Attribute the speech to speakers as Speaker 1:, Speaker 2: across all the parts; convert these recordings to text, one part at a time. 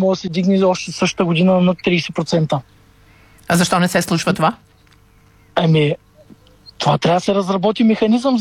Speaker 1: може да се дигне още същата година на 30%.
Speaker 2: А защо не се случва това?
Speaker 1: Това трябва да се разработи механизъм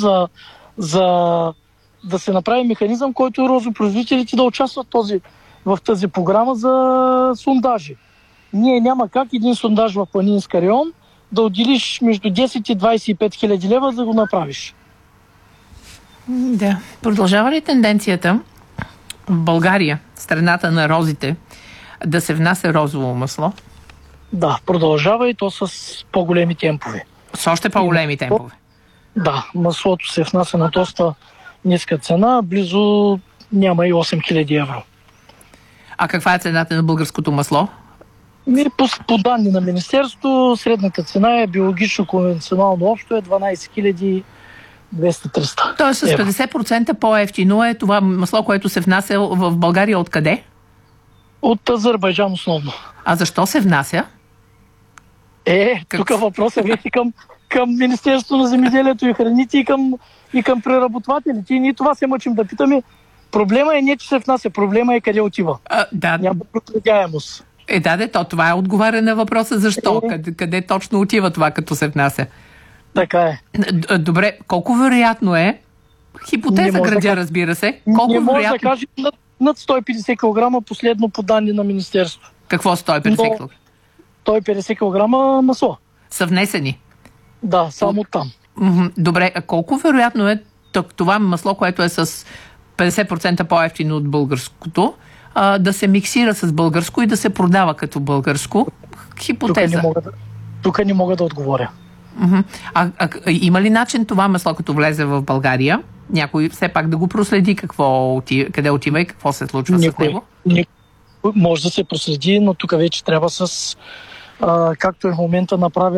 Speaker 1: да се направи механизъм, който розопроизводителите да участват в тази програма за сондажи. Ние няма как един сондаж в планинска район да отделиш между 10 и 25 хиляди лева да го направиш.
Speaker 2: Да. Продължава ли тенденцията в България, страната на розите, да се внася розово масло?
Speaker 1: Да, продължава и то с по-големи темпове.
Speaker 2: С още по-големи темпове?
Speaker 1: Да, маслото се внася на доста ниска цена, близо няма и 8000 евро. А
Speaker 2: каква е цената на българското масло?
Speaker 1: По данни на Министерството, средната цена е биологично конвенционално общо е 12 200-300.
Speaker 2: Тоест с 50% по-евтино е това масло, което се внася в България откъде?
Speaker 1: От Азербайджан основно.
Speaker 2: А защо се внася?
Speaker 1: Тук въпросът е към Министерството на земеделието и храните и към преработвателите. И ние това се мъчим да питаме. Проблема е не, че се внася, проблема е къде отива. Няма проследяемост.
Speaker 2: Това е отговаря на въпроса защо. Къде точно отива това, като се внася?
Speaker 1: Така е.
Speaker 2: Добре, колко вероятно е? Хипотеза градя, разбира се. Колко
Speaker 1: не може да кажем над 150 кг последно по данни на Министерството.
Speaker 2: Какво 150 кг?
Speaker 1: 150 кг масло.
Speaker 2: Са внесени?
Speaker 1: Да, само там.
Speaker 2: Добре, а колко вероятно е това масло, което е с 50% по-евтино от българското, да се миксира с българско и да се продава като българско? Хипотеза.
Speaker 1: Тук не мога да отговоря.
Speaker 2: Има ли начин това масло, като влезе в България, някой все пак да го проследи къде отива и какво се случва с него?
Speaker 1: Може да се проследи, но тук вече трябва както в момента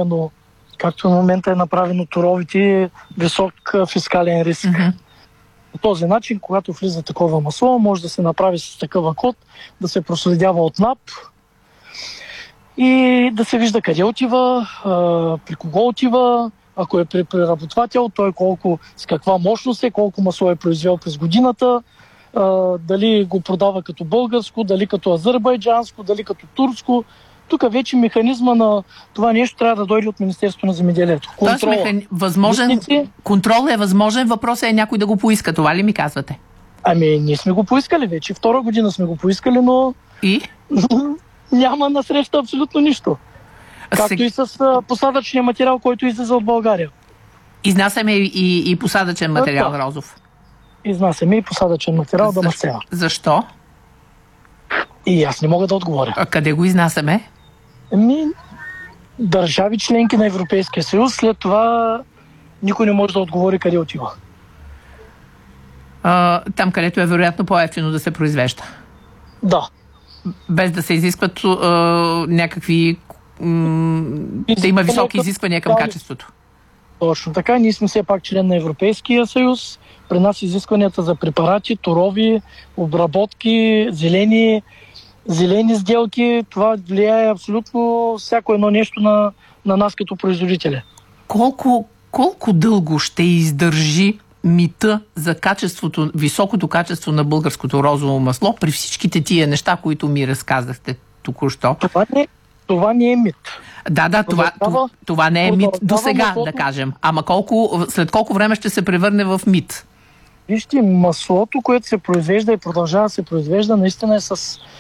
Speaker 1: е направено торовите, висок фискален риск. По този начин, когато влиза такова масло, може да се направи с такъв код, да се проследява от НАП и да се вижда къде отива, при кого отива, ако е при преработвател, той с каква мощност е, колко масло е произвел през годината, дали го продава като българско, дали като азербайджанско, дали като турско. Тук вече механизма на това нещо трябва да дойде от Министерството на земеделието.
Speaker 2: Контрол е възможен, въпросът е някой да го поиска. Това ли ми казвате?
Speaker 1: Ние сме го поискали вече. Втора година сме го поискали, но...
Speaker 2: И?
Speaker 1: Няма насреща абсолютно нищо. Както и с посадъчния материал, който излиза от България.
Speaker 2: Изнасяме и посадъчен материал, розов?
Speaker 1: Изнасяме и посадъчен материал да мастела.
Speaker 2: Защо?
Speaker 1: И аз не мога да отговоря.
Speaker 2: А къде го изнасяме?
Speaker 1: Държави членки на Европейския съюз, след това никой не може да отговори къде отива.
Speaker 2: Там, където е вероятно по-евтино да се произвежда.
Speaker 1: Да.
Speaker 2: Без да се изискват някакви... да има високи изисквания към качеството.
Speaker 1: Точно така. Ние сме все пак член на Европейския съюз. При нас изискванията за препарати, торови, обработки, зелени сделки, това влияе абсолютно всяко едно нещо на нас като производители.
Speaker 2: Колко дълго ще издържи мита за високото качество на българското розово масло при всичките тия неща, които ми разказахте току-що?
Speaker 1: Това не е мит.
Speaker 2: Това не е мит до сега, да кажем. Ама след колко време ще се превърне в мит?
Speaker 1: Вижте, маслото, което се произвежда и продължава да се произвежда, наистина е с